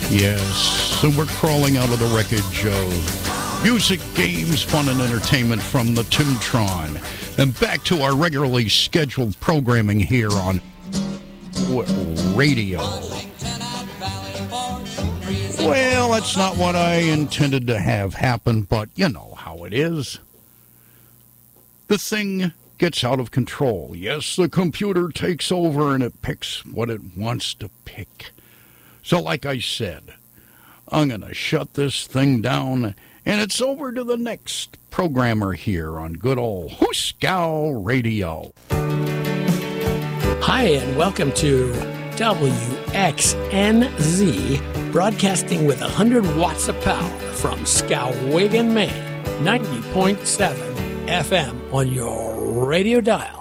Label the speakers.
Speaker 1: Yes, so we're crawling out of the wreckage of music, games, fun, and entertainment from the Timtron. And back to our regularly scheduled programming here on radio. Well, that's not what I intended to have happen, but you know how it is. The thing gets out of control. Yes, the computer takes over and it picks what it wants to pick. So like I said, I'm going to shut this thing down, and it's over to the next programmer here on good old Hooskow Radio.
Speaker 2: Hi, and welcome to WXNZ, broadcasting with 100 watts of power from Skowhegan, Maine, 90.7 FM on your radio dial.